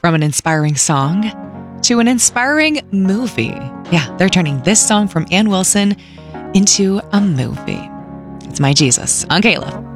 From an inspiring song to an inspiring movie. Yeah, they're turning this song from Ann Wilson into a movie. It's My Jesus on Caleb.